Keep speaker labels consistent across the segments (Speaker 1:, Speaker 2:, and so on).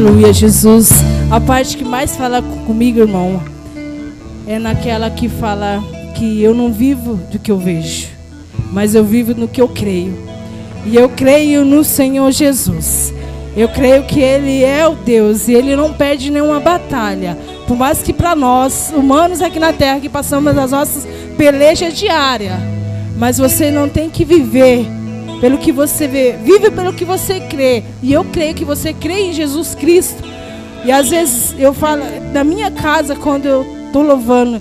Speaker 1: Aleluia, Jesus. A parte que mais fala comigo, irmão, é naquela que fala que eu não vivo do que eu vejo, mas eu vivo no que eu creio. E eu creio no Senhor Jesus. Eu creio que Ele é o Deus e Ele não perde nenhuma batalha. Por mais que para nós, humanos aqui na terra, que passamos as nossas pelejas diárias, mas você não tem que viver pelo que você vê, vive pelo que você crê. E eu creio que você crê em Jesus Cristo. E às vezes eu falo, na minha casa, quando eu estou louvando,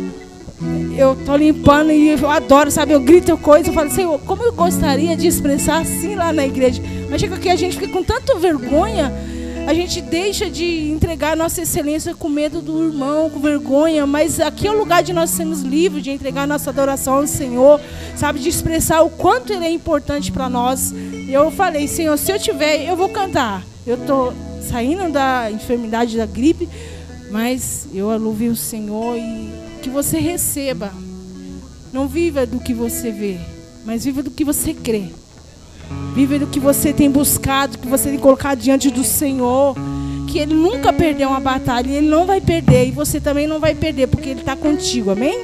Speaker 1: eu estou limpando e eu adoro, sabe? Eu grito coisa, eu falo, Senhor, como eu gostaria de expressar assim lá na igreja. Mas chega aqui, a gente fica com tanta vergonha, a gente deixa de entregar a nossa excelência com medo do irmão, com vergonha. Mas aqui é o lugar de nós sermos livres, de entregar a nossa adoração ao Senhor, sabe? De expressar o quanto Ele é importante para nós. E eu falei, Senhor, se eu tiver, eu vou cantar. Eu estou saindo da enfermidade, da gripe, mas eu louvo o Senhor e que você receba. Não viva do que você vê, mas viva do que você crê. Viva do que você tem buscado, que você tem colocado diante do Senhor. Que Ele nunca perdeu uma batalha, e Ele não vai perder, e você também não vai perder, porque Ele está contigo, amém?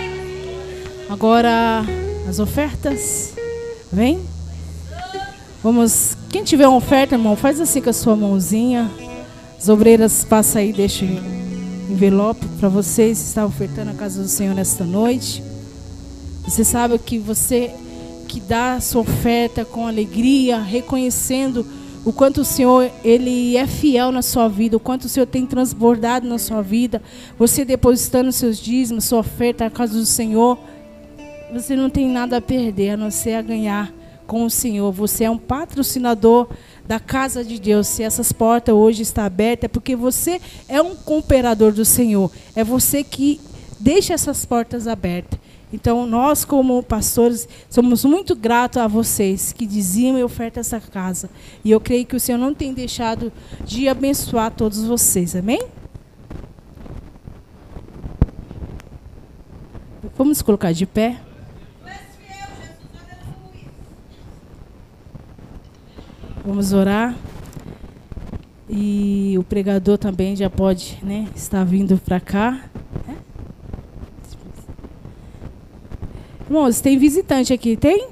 Speaker 1: Agora, as ofertas, vem? Vamos, quem tiver uma oferta, irmão, faz assim com a sua mãozinha. As obreiras passam aí, deixam envelope para vocês que estão ofertando a casa do Senhor nesta noite. Você sabe que você que dá a sua oferta com alegria, reconhecendo o quanto o Senhor, Ele é fiel na sua vida, o quanto o Senhor tem transbordado na sua vida, você depositando seus dízimos, sua oferta na casa do Senhor, você não tem nada a perder, a não ser a ganhar com o Senhor. Você é um patrocinador da casa de Deus. Se essas portas hoje estão abertas, é porque você é um cooperador do Senhor. É você que deixa essas portas abertas. Então, nós como pastores, somos muito gratos a vocês que dizimam e ofertam essa casa. E eu creio que o Senhor não tem deixado de abençoar todos vocês. Amém? Vamos colocar de pé. Vamos orar. E o pregador também já pode, né, estar vindo para cá. Irmãos, tem visitante aqui, tem?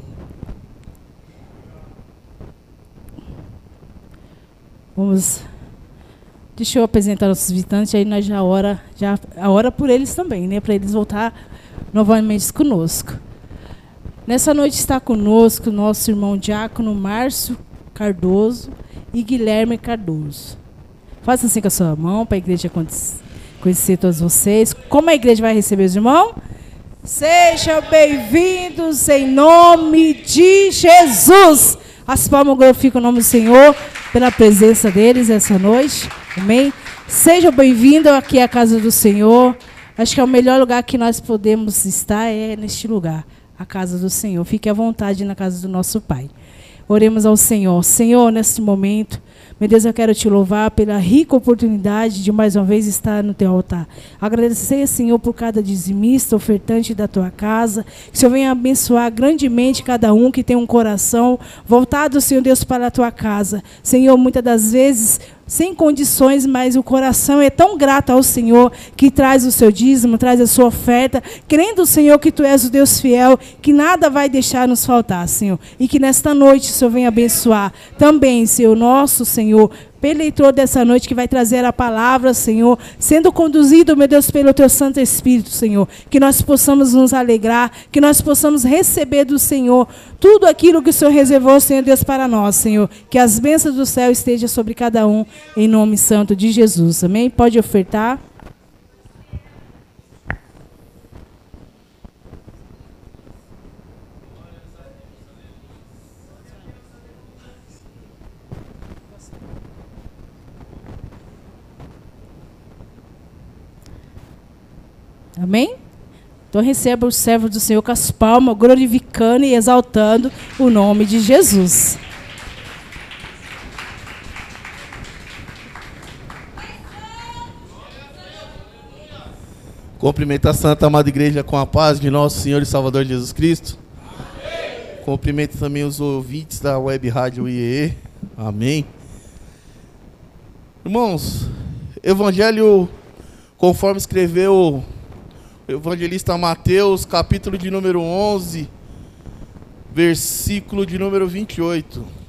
Speaker 1: Vamos. Deixa eu apresentar nossos visitantes, aí nós já ora por eles também, né? Para eles voltar novamente conosco. Nessa noite está conosco o nosso irmão diácono Márcio Cardoso e Guilherme Cardoso. Faça assim com a sua mão para a igreja conhecer todos vocês. Como a igreja vai receber os irmãos? Sejam bem-vindos em nome de Jesus. As palmas glorificam o nome do Senhor pela presença deles essa noite. Amém? Sejam bem-vindos aqui à casa do Senhor. Acho que é o melhor lugar que nós podemos estar é neste lugar, a casa do Senhor. Fique à vontade na casa do nosso Pai. Oremos ao Senhor. Senhor, neste momento, meu Deus, eu quero te louvar pela rica oportunidade de mais uma vez estar no teu altar. Agradecer, Senhor, por cada dizimista, ofertante da tua casa. Que o Senhor venha abençoar grandemente cada um que tem um coração voltado, Senhor Deus, para a tua casa. Senhor, muitas das vezes sem condições, mas o coração é tão grato ao Senhor, que traz o seu dízimo, traz a sua oferta, crendo, Senhor, que Tu és o Deus fiel, que nada vai deixar nos faltar, Senhor. E que nesta noite o Senhor venha abençoar também, Senhor, nosso Senhor, eleitor dessa noite que vai trazer a palavra, Senhor, sendo conduzido, meu Deus, pelo Teu Santo Espírito, Senhor, que nós possamos nos alegrar, que nós possamos receber do Senhor tudo aquilo que o Senhor reservou, Senhor Deus, para nós, Senhor, que as bênçãos do céu estejam sobre cada um, em nome santo de Jesus, amém? Pode ofertar. Amém? Então receba o servo do Senhor com as palmas, glorificando e exaltando o nome de Jesus.
Speaker 2: Cumprimento a Santa Amada Igreja com a paz de nosso Senhor e Salvador Jesus Cristo. Amém. Cumprimento também os ouvintes da Web Rádio IEE. Amém. Irmãos, Evangelho conforme escreveu o evangelista Mateus, capítulo de número 11, versículo de número 28.